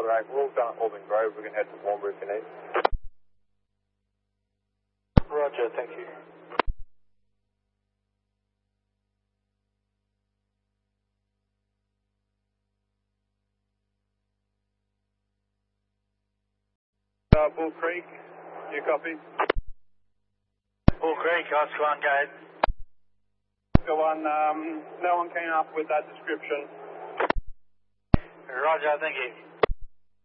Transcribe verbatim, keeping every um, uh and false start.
Delta eight, we're all done at Auburn Grove. We can head to Warnbro if you need. Roger, thank you. Uh, Bull Creek, you copy? Bull Creek, Oscar one, go ahead. Go on, um, no one came up with that description. Roger, thank you.